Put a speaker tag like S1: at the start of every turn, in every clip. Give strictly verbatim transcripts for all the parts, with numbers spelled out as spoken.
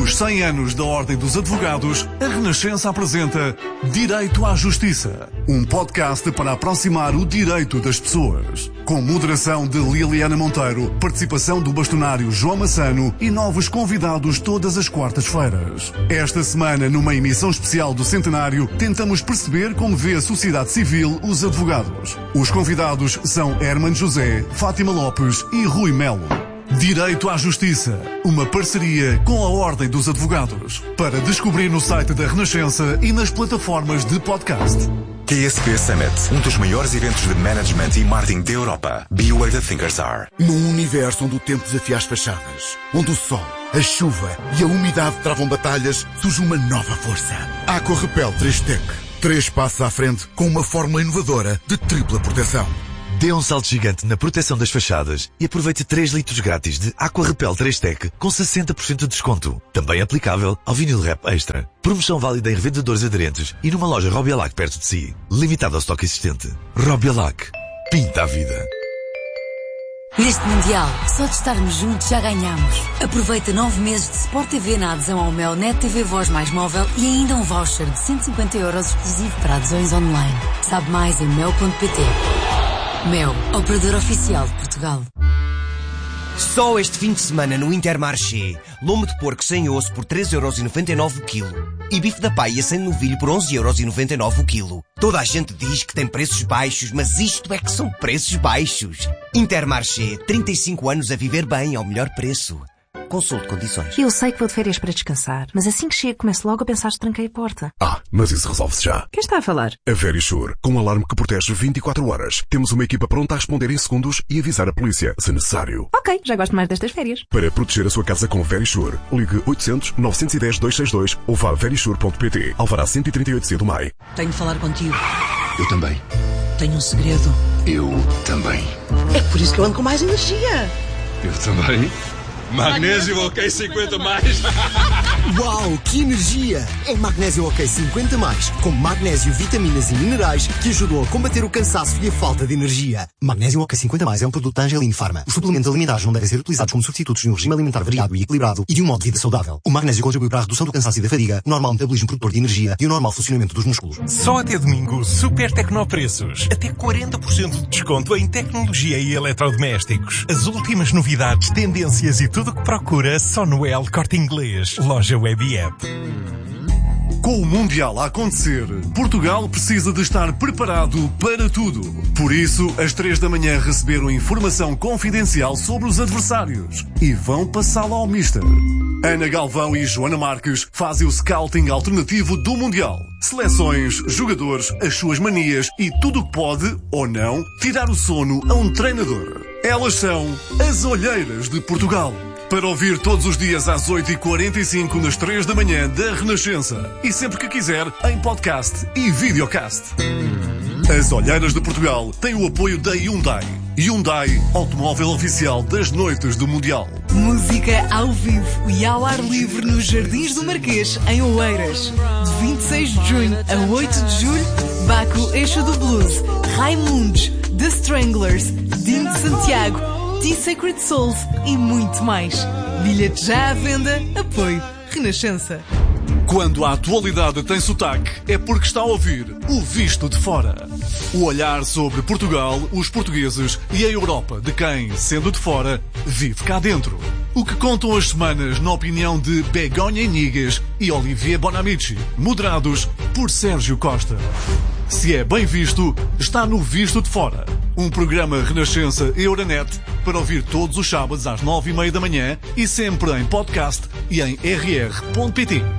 S1: Nos cem anos da Ordem dos Advogados, a Renascença apresenta Direito à Justiça, um podcast para aproximar o direito das pessoas. Com moderação de Liliana Monteiro, participação do bastonário João Massano e novos convidados todas as quartas-feiras. Esta semana, numa emissão especial do Centenário, tentamos perceber como vê a sociedade civil os advogados. Os convidados são Hermano José, Fátima Lopes e Rui Melo. Direito à Justiça, uma parceria com a Ordem dos Advogados. Para descobrir no site da Renascença e nas plataformas de podcast.
S2: Q S P Summit, um dos maiores eventos de management e marketing da Europa. Be where the thinkers are.
S3: Num universo onde o tempo desafia as fachadas, onde o sol, a chuva e a umidade travam batalhas, surge uma nova força. Aqua Repel três Tech. Três passos à frente com uma fórmula inovadora de tripla proteção.
S4: Dê um salto gigante na proteção das fachadas e aproveite três litros grátis de Aqua Repel três Tech com sessenta por cento de desconto. Também aplicável ao vinil Rap Extra. Promoção válida em revendedores aderentes e numa loja Robialac perto de si. Limitado ao estoque existente. Robialac. Pinta a vida.
S5: Neste Mundial, só de estarmos juntos já ganhamos. Aproveita nove meses de Sport T V na adesão ao Mel Net T V Voz mais móvel e ainda um voucher de cento e cinquenta euros exclusivo para adesões online. Sabe mais em mel ponto pt. Mel, operador oficial de Portugal.
S6: Só este fim de semana no Intermarché. Lombo de porco sem osso por três euros e noventa e nove o quilo. E bife da paia sem novilho por onze euros e noventa e nove o quilo. Toda a gente diz que tem preços baixos, mas isto é que são preços baixos. Intermarché, trinta e cinco anos a viver bem ao melhor preço. Consulte condições.
S7: Eu sei que vou de férias para descansar, mas assim que chego começo logo a pensar se tranquei a porta.
S8: Ah, mas isso resolve-se já.
S7: Quem está a falar?
S8: A Verisure, com um alarme que protege vinte e quatro horas. Temos uma equipa pronta a responder em segundos e avisar a polícia, se necessário.
S7: Ok, já gosto mais destas férias.
S8: Para proteger a sua casa com Verisure, ligue oitocentos, novecentos e dez, duzentos e sessenta e dois ou vá a verisure ponto pt. Alvará cento e trinta e oito C do M A I.
S9: Tenho de falar contigo.
S8: Eu também.
S9: Tenho um segredo.
S8: Eu também.
S9: É por isso que eu ando com mais energia.
S8: Eu também.
S10: Magnésio OK cinquenta mais.
S11: Uau, que energia! É Magnésio OK cinquenta mais, com magnésio, vitaminas e minerais que ajudam a combater o cansaço e a falta de energia. Magnésio OK cinquanta mais é um produto da Angelini Pharma. Os suplementos alimentares não devem ser utilizados como substitutos de um regime alimentar variado e equilibrado e de um modo de vida saudável. O magnésio contribui para a redução do cansaço e da fadiga, o normal metabolismo produtor de energia e o normal funcionamento dos músculos.
S12: Só até domingo, super tecnopreços. Até quarenta por cento de desconto em tecnologia e eletrodomésticos. As últimas novidades, tendências e tudo o que procura só no El Corte Inglês, loja web e app.
S1: Com o Mundial a acontecer, Portugal precisa de estar preparado para tudo. Por isso, às três da manhã receberam informação confidencial sobre os adversários e vão passá-la ao Mister. Ana Galvão e Joana Marques fazem o scouting alternativo do Mundial. Seleções, jogadores, as suas manias e tudo o que pode, ou não, tirar o sono a um treinador. Elas são as Olheiras de Portugal. Para ouvir todos os dias às oito e quarenta e cinco nas três da manhã da Renascença. E sempre que quiser, em podcast e videocast. As Olheiras de Portugal têm o apoio da Hyundai. Hyundai, automóvel oficial das noites do Mundial.
S13: Música ao vivo e ao ar livre nos Jardins do Marquês, em Oeiras. De vinte e seis de junho a oito de julho, Baco Eixo do Blues, Raimundos, The Stranglers, Dino de Santiago, T-Sacred Souls e muito mais. Bilhete já à venda, apoio Renascença.
S1: Quando a atualidade tem sotaque, é porque está a ouvir o Visto de Fora. O olhar sobre Portugal, os portugueses e a Europa de quem, sendo de fora, vive cá dentro. O que contam as semanas na opinião de Begonha Inigas e Olivier Bonamici, moderados por Sérgio Costa. Se é bem visto, está no Visto de Fora. Um programa Renascença e Euronet para ouvir todos os sábados às nove e meia da manhã e sempre em podcast e em r r ponto p t.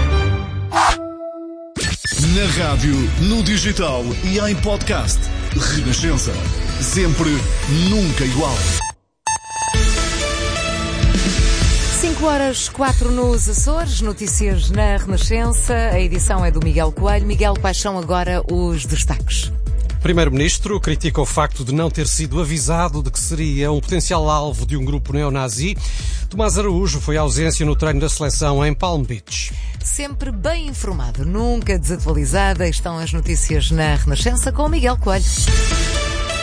S1: Na rádio, no digital e em podcast. Renascença. Sempre, nunca igual.
S14: cinco horas, quatro nos Açores, notícias na Renascença. A edição é do Miguel Coelho. Miguel, quais são agora os destaques?
S15: Primeiro-Ministro critica o facto de não ter sido avisado de que seria um potencial alvo de um grupo neonazi. Tomás Araújo foi à ausência no treino da seleção em Palm Beach.
S14: Sempre bem informado, nunca desatualizada. Estão as notícias na Renascença com o Miguel Coelho.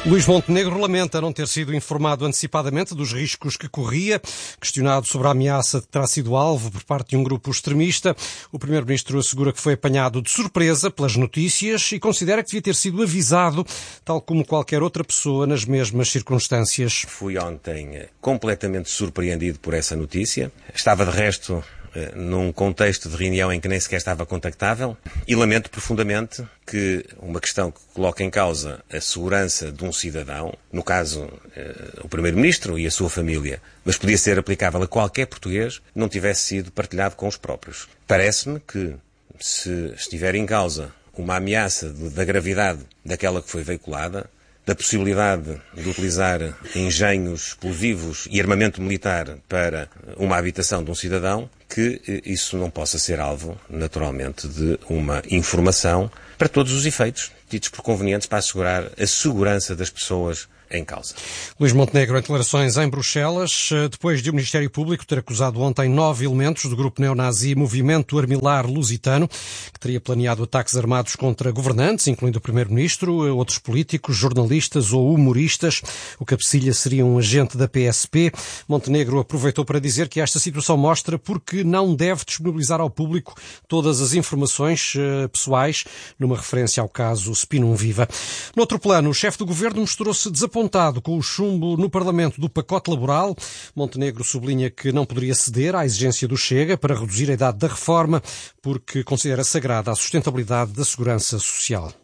S15: Luís Montenegro lamenta não ter sido informado antecipadamente dos riscos que corria. Questionado sobre a ameaça de terá sido alvo por parte de um grupo extremista, o primeiro-ministro assegura que foi apanhado de surpresa pelas notícias e considera que devia ter sido avisado, tal como qualquer outra pessoa nas mesmas circunstâncias.
S16: Fui ontem completamente surpreendido por essa notícia. Estava, de resto, num contexto de reunião em que nem sequer estava contactável e lamento profundamente que uma questão que coloca em causa a segurança de um cidadão, no caso o Primeiro-Ministro e a sua família, mas podia ser aplicável a qualquer português, não tivesse sido partilhado com os próprios. Parece-me que, se estiver em causa uma ameaça de, da gravidade daquela que foi veiculada, da possibilidade de utilizar engenhos explosivos e armamento militar para uma habitação de um cidadão, que isso não possa ser alvo, naturalmente, de uma informação para todos os efeitos, ditos por convenientes para assegurar a segurança das pessoas em causa.
S15: Luís Montenegro, em declarações em Bruxelas, depois de o Ministério Público ter acusado ontem nove elementos do grupo neonazi Movimento Armilar Lusitano, que teria planeado ataques armados contra governantes, incluindo o Primeiro-Ministro, outros políticos, jornalistas ou humoristas. O cabecilha seria um agente da P S P. Montenegro aproveitou para dizer que esta situação mostra porque não deve disponibilizar ao público todas as informações uh, pessoais, numa referência ao caso Spinum Viva. Noutro plano, o chefe do governo mostrou-se desapontado com o chumbo no Parlamento do pacote laboral. Montenegro sublinha que não poderia ceder à exigência do Chega para reduzir a idade da reforma, porque considera sagrada a sustentabilidade da segurança social.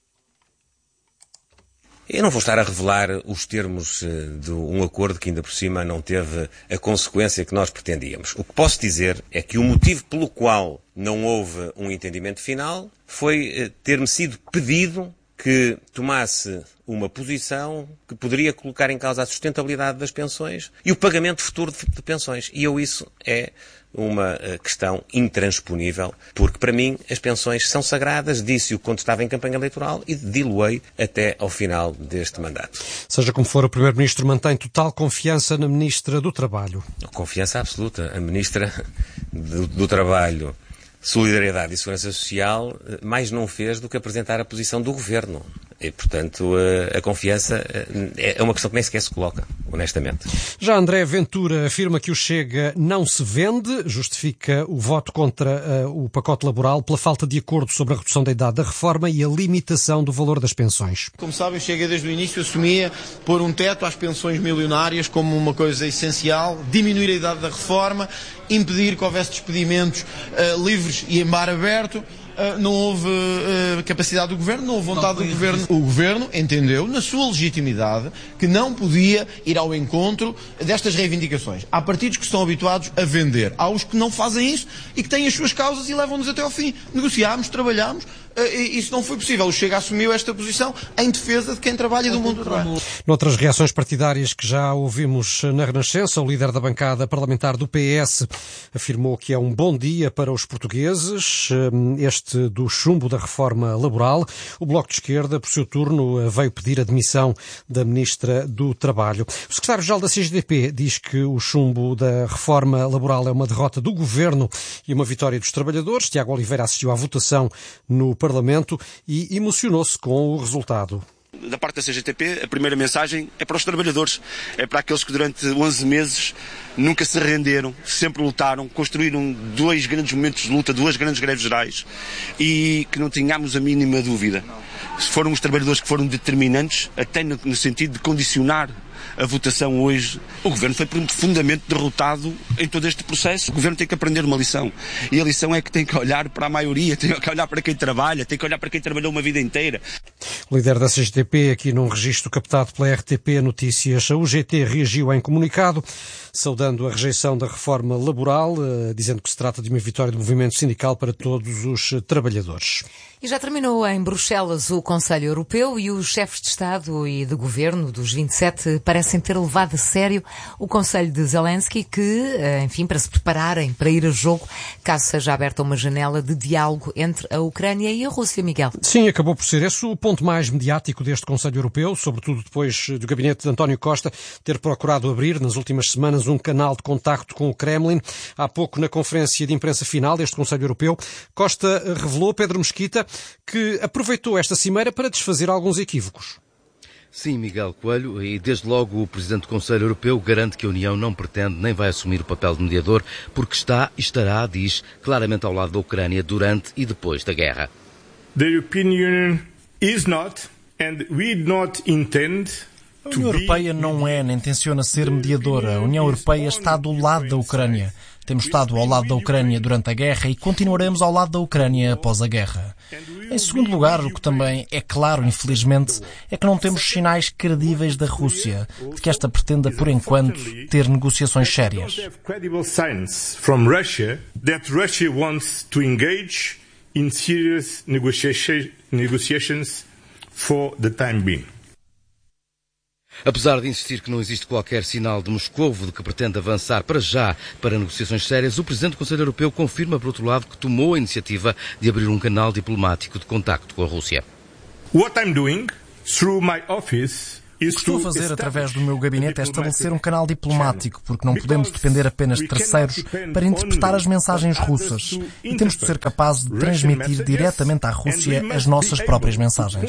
S16: Eu não vou estar a revelar os termos de um acordo que ainda por cima não teve a consequência que nós pretendíamos. O que posso dizer é que o motivo pelo qual não houve um entendimento final foi ter-me sido pedido que tomasse uma posição que poderia colocar em causa a sustentabilidade das pensões e o pagamento futuro de pensões. E eu isso é uma questão intransponível, porque para mim as pensões são sagradas, disse-o quando estava em campanha eleitoral e diluei até ao final deste mandato.
S15: Seja como for, o Primeiro-Ministro mantém total confiança na Ministra do Trabalho.
S16: Confiança absoluta. A Ministra do, do Trabalho, Solidariedade e Segurança Social mais não fez do que apresentar a posição do Governo. E, portanto, a, a confiança é uma questão que nem sequer se coloca, honestamente.
S15: Já André Ventura afirma que o Chega não se vende, justifica o voto contra uh, o pacote laboral pela falta de acordo sobre a redução da idade da reforma e a limitação do valor das pensões.
S17: Como sabem, o Chega desde o início assumia pôr um teto às pensões milionárias como uma coisa essencial, diminuir a idade da reforma, impedir que houvesse despedimentos uh, livres e em bar aberto. Uh, não houve uh, capacidade do Governo, não houve vontade do Governo. O Governo entendeu, na sua legitimidade, que não podia ir ao encontro destas reivindicações. Há partidos que estão habituados a vender. Há os que não fazem isso e que têm as suas causas e levam-nos até ao fim. Negociámos, trabalhámos, uh, e isso não foi possível. O Chega assumiu esta posição em defesa de quem trabalha e do mundo do trabalho.
S15: Noutras reações partidárias que já ouvimos na Renascença, o líder da bancada parlamentar do P S afirmou que é um bom dia para os portugueses. Este do chumbo da reforma laboral. O Bloco de Esquerda, por seu turno, veio pedir a demissão da Ministra do Trabalho. O secretário-geral da C G T P diz que o chumbo da reforma laboral é uma derrota do Governo e uma vitória dos trabalhadores. Tiago Oliveira assistiu à votação no Parlamento e emocionou-se com o resultado.
S18: Da parte da C G T P, a primeira mensagem é para os trabalhadores, é para aqueles que durante onze meses nunca se renderam, sempre lutaram, construíram dois grandes momentos de luta, duas grandes greves gerais e que não tenhamos a mínima dúvida. Foram os trabalhadores que foram determinantes, até no, no sentido de condicionar a votação hoje. O Governo foi profundamente derrotado em todo este processo. O Governo tem que aprender uma lição. E a lição é que tem que olhar para a maioria, tem que olhar para quem trabalha, tem que olhar para quem trabalhou uma vida inteira.
S15: O líder da C G T P, aqui num registro captado pela R T P Notícias, a U G T reagiu em comunicado, saudando a rejeição da reforma laboral, dizendo que se trata de uma vitória do movimento sindical para todos os trabalhadores.
S14: E já terminou em Bruxelas o Conselho Europeu e os chefes de Estado e de Governo dos vinte e sete parecem ter levado a sério o Conselho de Zelensky que, enfim, para se prepararem para ir a jogo, caso seja aberta uma janela de diálogo entre a Ucrânia e a Rússia, Miguel.
S15: Sim, acabou por ser esse o ponto mais mediático deste Conselho Europeu, sobretudo depois do gabinete de António Costa ter procurado abrir nas últimas semanas um canal de contacto com o Kremlin. Há pouco, na conferência de imprensa final deste Conselho Europeu, Costa revelou, Pedro Mesquita, que aproveitou esta cimeira para desfazer alguns equívocos.
S19: Sim, Miguel Coelho, e desde logo o Presidente do Conselho Europeu garante que a União não pretende nem vai assumir o papel de mediador, porque está e estará, diz, claramente ao lado da Ucrânia durante e depois da guerra.
S20: The European Union is not and we do not intend.
S21: A União Europeia não é nem tenciona ser mediadora. A União Europeia está do lado da Ucrânia. Temos estado ao lado da Ucrânia durante a guerra e continuaremos ao lado da Ucrânia após a guerra. Em segundo lugar, o que também é claro, infelizmente, é que não temos sinais credíveis da Rússia de que esta pretenda, por enquanto, ter negociações sérias.
S20: In serious negotiations for the time being.
S19: Apesar de insistir que não existe qualquer sinal de Moscovo de que pretende avançar para já para negociações sérias, o Presidente do Conselho Europeu confirma, por outro lado, que tomou a iniciativa de abrir um canal diplomático de contacto com a Rússia.
S20: What I'm doing through my office
S21: O que estou a fazer através do meu gabinete é estabelecer um canal diplomático, porque não podemos depender apenas de terceiros para interpretar as mensagens russas e temos de ser capazes de transmitir diretamente à Rússia as nossas próprias mensagens.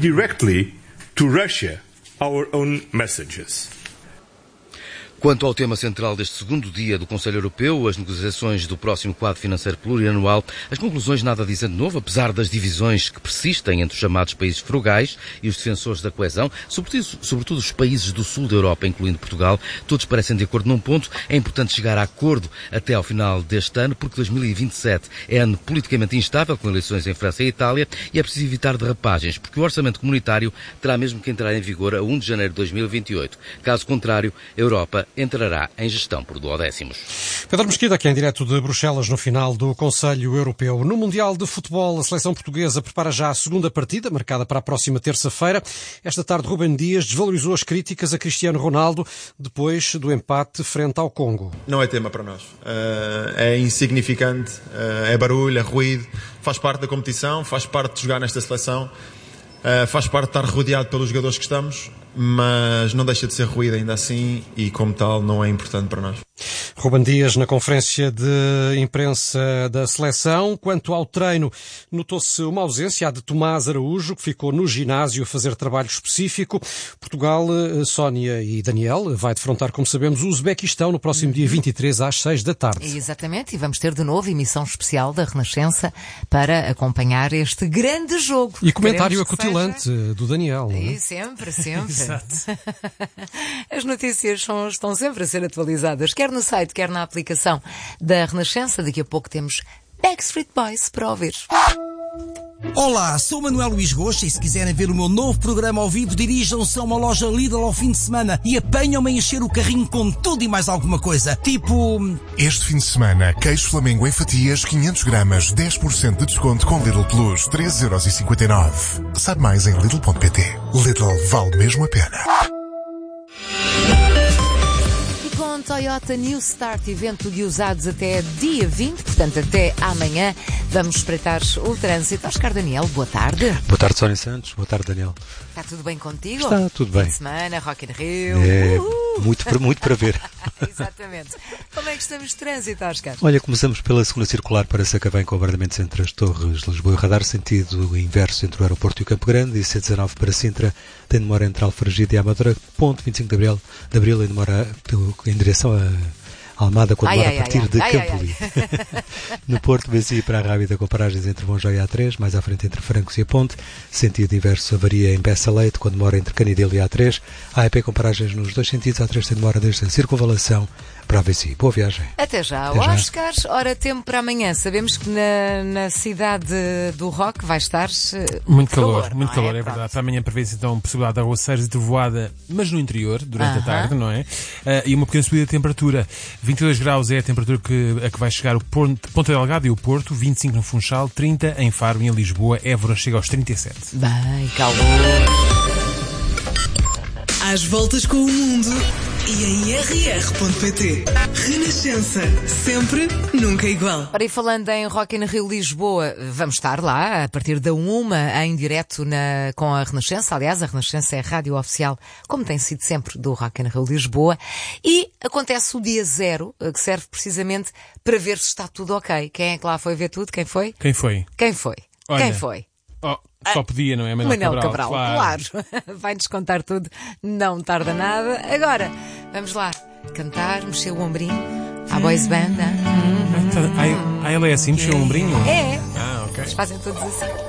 S19: Quanto ao tema central deste segundo dia do Conselho Europeu, as negociações do próximo quadro financeiro plurianual, as conclusões nada dizem de novo, apesar das divisões que persistem entre os chamados países frugais e os defensores da coesão, sobretudo, sobretudo os países do sul da Europa, incluindo Portugal, todos parecem de acordo num ponto: é importante chegar a acordo até ao final deste ano, porque dois mil e vinte e sete é ano politicamente instável, com eleições em França e Itália, e é preciso evitar derrapagens, porque o orçamento comunitário terá mesmo que entrar em vigor a primeiro de janeiro de dois mil e vinte e oito. Caso contrário, a Europa entrará em gestão por duodécimos.
S15: Pedro Mesquida, aqui em direto de Bruxelas, no final do Conselho Europeu. No Mundial de Futebol, a seleção portuguesa prepara já a segunda partida, marcada para a próxima terça-feira. Esta tarde, Rubem Dias desvalorizou as críticas a Cristiano Ronaldo depois do empate frente ao Congo.
S22: Não é tema para nós. É insignificante, é barulho, é ruído, faz parte da competição, faz parte de jogar nesta seleção, faz parte de estar rodeado pelos jogadores que estamos, mas não deixa de ser ruído ainda assim e, como tal, não é importante para nós.
S15: Rubem Dias na conferência de imprensa da seleção. Quanto ao treino, notou-se uma ausência, a de Tomás Araújo, que ficou no ginásio a fazer trabalho específico. Portugal, Sónia e Daniel, vai defrontar, como sabemos, o Uzbequistão no próximo dia vinte e três às seis da tarde.
S14: Exatamente, e vamos ter de novo emissão especial da Renascença para acompanhar este grande jogo.
S15: E comentário acutilante seja... do Daniel.
S14: E é? sempre, sempre. Exato. As notícias são, estão sempre a ser atualizadas, quer no site, quer na aplicação da Renascença. Daqui a pouco temos Backstreet Boys para ouvir.
S23: Olá, sou Manuel Luís Gosta e se quiserem ver o meu novo programa ao vivo, dirijam-se a uma loja Lidl ao fim de semana e apanham-me a encher o carrinho com tudo e mais alguma coisa. Tipo...
S24: Este fim de semana, queijo Flamengo em fatias, quinhentos gramas, dez por cento de desconto com Lidl Plus, treze euros e cinquenta e nove. Sabe mais em Lidl ponto pt. Lidl vale mesmo a pena.
S14: Toyota New Start, evento de usados até dia vinte, portanto até amanhã. Vamos espreitar o trânsito. Oscar Daniel, boa tarde.
S25: Boa tarde, Sónia Santos. Boa tarde, Daniel.
S14: Está tudo bem contigo?
S25: Está tudo bem.
S14: Fim de semana, Rock in Rio.
S25: É, muito para, muito para ver.
S14: Exatamente. Como é que estamos de trânsito, Oscar?
S25: Olha, começamos pela segunda circular para Sacavém, com abrandamentos entre as Torres de Lisboa e o Radar, sentido inverso entre o aeroporto e o Campo Grande, e C dezenove para Sintra, tem demora entre Alfragide e Amadora, ponto vinte e cinco de Abril, de Abril em demora em direção a Almada, quando demora a partir ai, de ai, Campo ai, No Porto, Bezia para a Rábida, com paragens entre Monjó e A três, mais à frente entre Francos e a Ponte, sentido inverso avaria em Bessa Leite, quando demora entre Canidelo e A três, A E P com paragens nos dois sentidos, A três tem demora desde a Circunvalação para a V C I. Boa viagem.
S14: Até já,
S25: Até
S14: Oscar. Já. Ora, tempo para amanhã. Sabemos que na, na cidade do Rock vai estar
S26: muito calor, calor muito
S14: é?
S26: calor, é Pronto. verdade. Para amanhã prevê-se então possibilidade de aguaceiros e trovoada, mas no interior, durante uh-huh. a tarde, não é? Uh, e uma pequena subida de temperatura. vinte e dois graus é a temperatura que, a que vai chegar o Ponta Delgada e o Porto, vinte e cinco no Funchal, trinta em Faro e em Lisboa. Évora chega aos trinta e sete.
S14: Bem, calor.
S13: Às voltas com o mundo e em r r ponto p t. Renascença, sempre, nunca igual.
S14: Ora, e falando em Rock in Rio Lisboa, vamos estar lá a partir da uma, em direto na, com a Renascença. Aliás, a Renascença é a rádio oficial, como tem sido sempre, do Rock in Rio Lisboa. E acontece o dia zero, que serve precisamente para ver se está tudo ok. Quem é que lá foi ver tudo? Quem foi?
S26: Quem foi?
S14: Quem foi?
S26: Olha,
S14: Quem foi?
S26: Oh, só podia, não é? Manuel,
S14: Manuel
S26: Cabral,
S14: Cabral, claro. claro. Vai-nos contar tudo, não tarda nada. Agora, vamos lá, cantar, mexer o ombrinho à boys band.
S26: Ah, ela é assim, mexeu o ombrinho?
S14: É,
S26: ah, ok.
S14: eles fazem todos assim.